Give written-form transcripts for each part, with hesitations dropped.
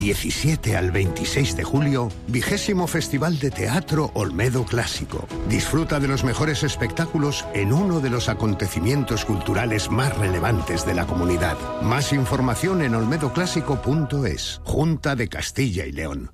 17 al 26 de julio, 20º Festival de Teatro Olmedo Clásico. Disfruta de los mejores espectáculos en uno de los acontecimientos culturales más relevantes de la comunidad. Más información en olmedoclásico.es. Junta de Castilla y León.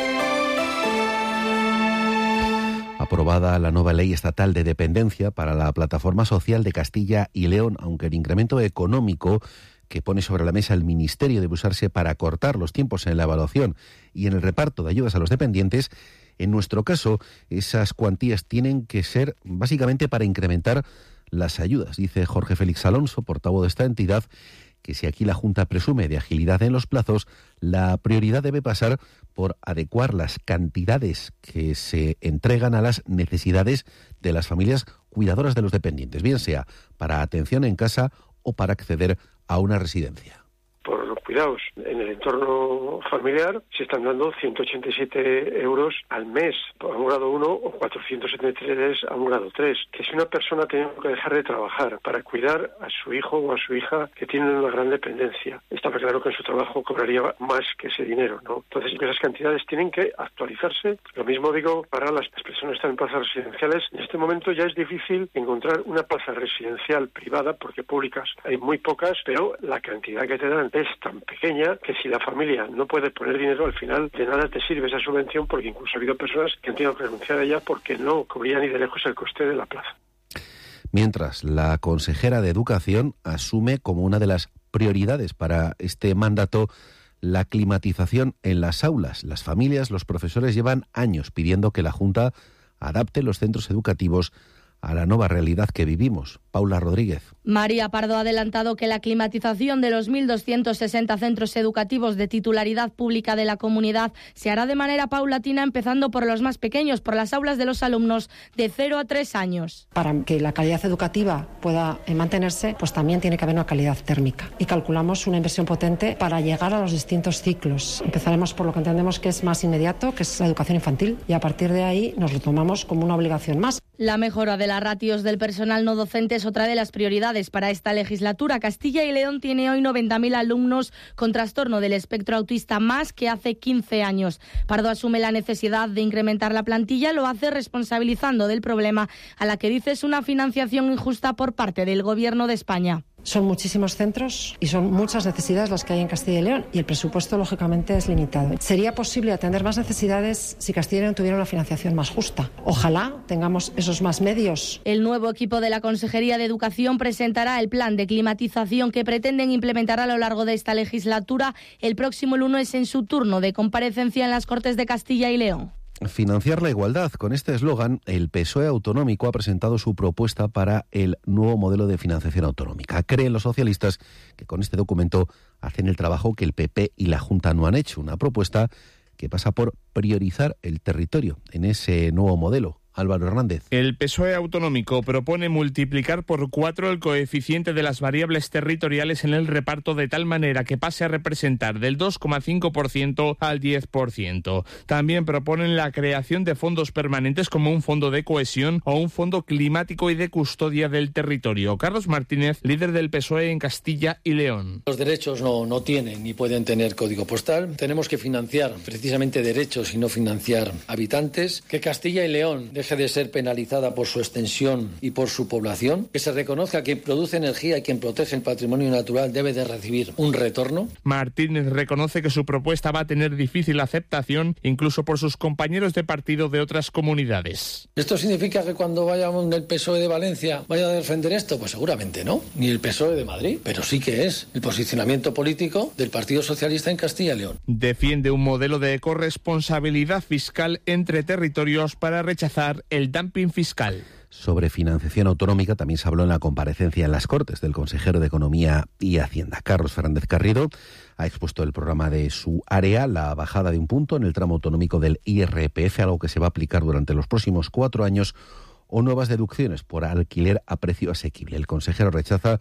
Aprobada la nueva ley estatal de dependencia para la Plataforma Social de Castilla y León, aunque el incremento económico que pone sobre la mesa el Ministerio debe usarse para acortar los tiempos en la evaluación y en el reparto de ayudas a los dependientes, en nuestro caso, esas cuantías tienen que ser básicamente para incrementar las ayudas. Dice Jorge Félix Alonso, portavoz de esta entidad, que si aquí la Junta presume de agilidad en los plazos, la prioridad debe pasar por adecuar las cantidades que se entregan a las necesidades de las familias cuidadoras de los dependientes, bien sea para atención en casa o para acceder a una residencia. Por los cuidados en el entorno familiar se están dando 187 euros al mes a un grado 1 o 473 a un grado 3. Que si una persona tiene que dejar de trabajar para cuidar a su hijo o a su hija que tienen una gran dependencia, está claro que en su trabajo cobraría más que ese dinero, ¿no? Entonces esas cantidades tienen que actualizarse. Lo mismo digo para las personas que están en plazas residenciales. En este momento ya es difícil encontrar una plaza residencial privada porque públicas hay muy pocas, pero la cantidad que te dan es tan pequeña que si la familia no puede poner dinero, al final de nada te sirve esa subvención, porque incluso ha habido personas que han tenido que renunciar a ella porque no cubría ni de lejos el coste de la plaza. Mientras, la consejera de Educación asume como una de las prioridades para este mandato la climatización en las aulas. Las familias, los profesores llevan años pidiendo que la Junta adapte los centros educativos a la nueva realidad que vivimos. Paula Rodríguez. María Pardo ha adelantado que la climatización de los 1.260 centros educativos de titularidad pública de la comunidad se hará de manera paulatina, empezando por los más pequeños, por las aulas de los alumnos de 0 a 3 años. Para que la calidad educativa pueda mantenerse, pues también tiene que haber una calidad térmica. Y calculamos una inversión potente para llegar a los distintos ciclos. Empezaremos por lo que entendemos que es más inmediato, que es la educación infantil, y a partir de ahí nos lo tomamos como una obligación más. La mejora de las ratios del personal no docente es otra de las prioridades para esta legislatura. Castilla y León tiene hoy 90.000 alumnos con trastorno del espectro autista, más que hace 15 años. Pardo asume la necesidad de incrementar la plantilla, lo hace responsabilizando del problema a la que dice es una financiación injusta por parte del Gobierno de España. Son muchísimos centros y son muchas necesidades las que hay en Castilla y León, y el presupuesto, lógicamente, es limitado. Sería posible atender más necesidades si Castilla y León tuviera una financiación más justa. Ojalá tengamos esos más medios. El nuevo equipo de la Consejería de Educación presentará el plan de climatización que pretenden implementar a lo largo de esta legislatura. El próximo lunes en su turno de comparecencia en las Cortes de Castilla y León. Financiar la igualdad. Con este eslogan, el PSOE autonómico ha presentado su propuesta para el nuevo modelo de financiación autonómica. Creen los socialistas que con este documento hacen el trabajo que el PP y la Junta no han hecho. Una propuesta que pasa por priorizar el territorio en ese nuevo modelo. Álvaro Hernández. El PSOE autonómico propone multiplicar por 4 el coeficiente de las variables territoriales en el reparto, de tal manera que pase a representar del 2,5% al 10%. También proponen la creación de fondos permanentes como un fondo de cohesión o un fondo climático y de custodia del territorio. Carlos Martínez, líder del PSOE en Castilla y León. Los derechos no tienen ni pueden tener código postal. Tenemos que financiar precisamente derechos y no financiar habitantes. Que Castilla y León deje de ser penalizada por su extensión y por su población, que se reconozca que quien produce energía y quien protege el patrimonio natural debe de recibir un retorno. Martínez reconoce que su propuesta va a tener difícil aceptación, incluso por sus compañeros de partido de otras comunidades. ¿Esto significa que cuando vaya el PSOE de Valencia vaya a defender esto? Pues seguramente no, ni el PSOE de Madrid, pero sí que es el posicionamiento político del Partido Socialista en Castilla y León. Defiende un modelo de corresponsabilidad fiscal entre territorios para rechazar el dumping fiscal. Sobre financiación autonómica también se habló en la comparecencia en las Cortes del consejero de Economía y Hacienda. Carlos Fernández Carrido ha expuesto el programa de su área, la bajada de un punto en el tramo autonómico del IRPF, algo que se va a aplicar durante los próximos 4 años, o nuevas deducciones por alquiler a precio asequible. El consejero rechaza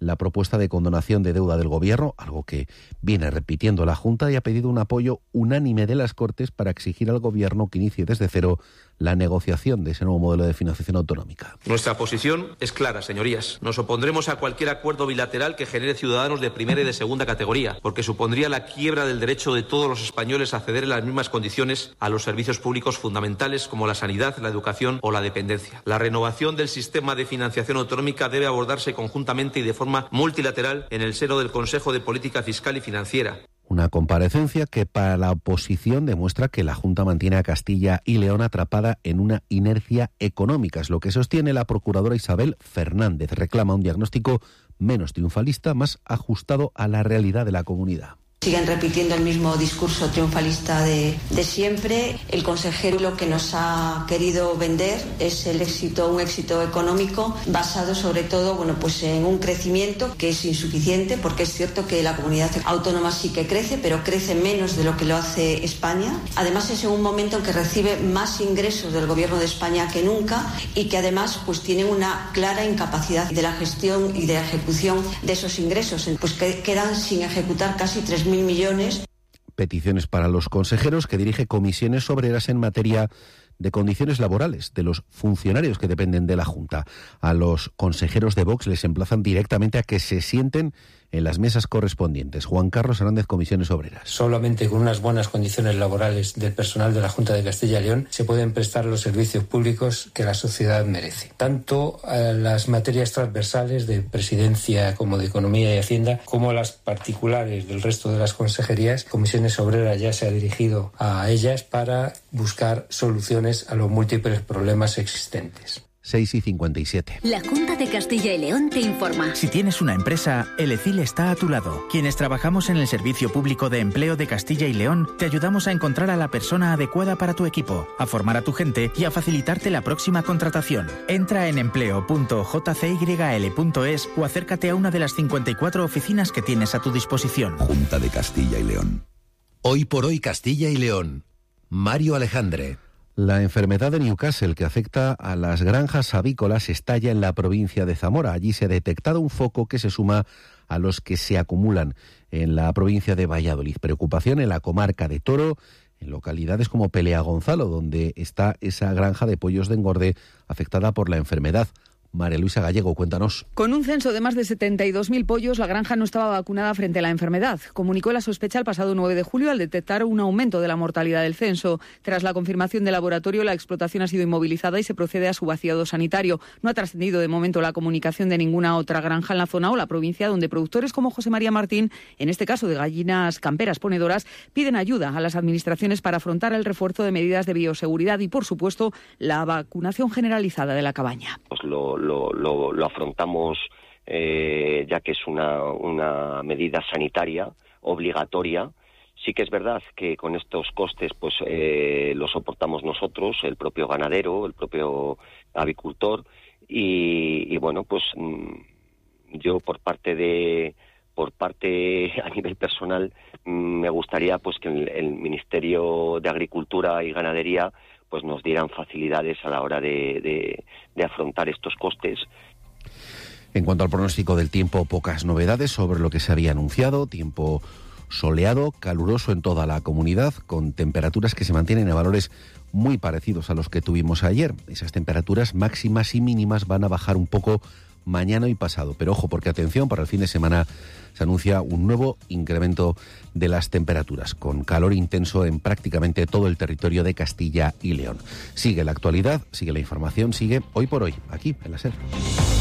la propuesta de condonación de deuda del Gobierno, algo que viene repitiendo la Junta, y ha pedido un apoyo unánime de las Cortes para exigir al Gobierno que inicie desde cero la negociación de ese nuevo modelo de financiación autonómica. Nuestra posición es clara, señorías. Nos opondremos a cualquier acuerdo bilateral que genere ciudadanos de primera y de segunda categoría, porque supondría la quiebra del derecho de todos los españoles a acceder en las mismas condiciones a los servicios públicos fundamentales como la sanidad, la educación o la dependencia. La renovación del sistema de financiación autonómica debe abordarse conjuntamente y de forma multilateral en el seno del Consejo de Política Fiscal y Financiera. Una comparecencia que para la oposición demuestra que la Junta mantiene a Castilla y León atrapada en una inercia económica. Es lo que sostiene la procuradora Isabel Fernández. Reclama un diagnóstico menos triunfalista, más ajustado a la realidad de la comunidad. Siguen repitiendo el mismo discurso triunfalista de siempre. El consejero lo que nos ha querido vender es un éxito económico basado sobre todo, en un crecimiento que es insuficiente, porque es cierto que la comunidad autónoma sí que crece, pero crece menos de lo que lo hace España. Además es en un momento en que recibe más ingresos del Gobierno de España que nunca y que además tiene una clara incapacidad de la gestión y de la ejecución de esos ingresos. Que quedan sin ejecutar casi 3.000 millones. Peticiones para los consejeros que dirige comisiones obreras en materia de condiciones laborales de los funcionarios que dependen de la Junta. A los consejeros de Vox les emplazan directamente a que se sienten en las mesas correspondientes. Juan Carlos Hernández, Comisiones Obreras. Solamente con unas buenas condiciones laborales del personal de la Junta de Castilla y León se pueden prestar los servicios públicos que la sociedad merece. Tanto a las materias transversales de Presidencia como de Economía y Hacienda, como a las particulares del resto de las consejerías. Comisiones Obreras ya se ha dirigido a ellas para buscar soluciones a los múltiples problemas existentes. 6:57. La Junta de Castilla y León te informa. Si tienes una empresa, el ECIL está a tu lado. Quienes trabajamos en el Servicio Público de Empleo de Castilla y León, te ayudamos a encontrar a la persona adecuada para tu equipo, a formar a tu gente y a facilitarte la próxima contratación. Entra en empleo.jcyl.es o acércate a una de las 54 oficinas que tienes a tu disposición. Junta de Castilla y León. Hoy por hoy Castilla y León. Mario Alejandre. La enfermedad de Newcastle que afecta a las granjas avícolas estalla en la provincia de Zamora. Allí se ha detectado un foco que se suma a los que se acumulan en la provincia de Valladolid. Preocupación en la comarca de Toro, en localidades como Pelea Gonzalo, donde está esa granja de pollos de engorde afectada por la enfermedad. María Luisa Gallego, cuéntanos. Con un censo de más de 72.000 pollos, la granja no estaba vacunada frente a la enfermedad. Comunicó la sospecha el pasado 9 de julio al detectar un aumento de la mortalidad del censo. Tras la confirmación del laboratorio, la explotación ha sido inmovilizada y se procede a su vaciado sanitario. No ha trascendido de momento la comunicación de ninguna otra granja en la zona o la provincia, donde productores como José María Martín, en este caso de gallinas camperas ponedoras, piden ayuda a las administraciones para afrontar el refuerzo de medidas de bioseguridad y, por supuesto, la vacunación generalizada de la cabaña. Pues lo afrontamos ya que es una medida sanitaria obligatoria. Sí que es verdad que con estos costes los soportamos nosotros, el propio ganadero, el propio avicultor y bueno, yo por parte a nivel personal me gustaría que el Ministerio de Agricultura y Ganadería nos dieran facilidades a la hora de afrontar estos costes. En cuanto al pronóstico del tiempo, pocas novedades sobre lo que se había anunciado. Tiempo soleado, caluroso en toda la comunidad, con temperaturas que se mantienen a valores muy parecidos a los que tuvimos ayer. Esas temperaturas máximas y mínimas van a bajar un poco mañana y pasado. Pero ojo, porque atención, para el fin de semana se anuncia un nuevo incremento de las temperaturas, con calor intenso en prácticamente todo el territorio de Castilla y León. Sigue la actualidad, sigue la información, sigue Hoy por Hoy, aquí en la SER.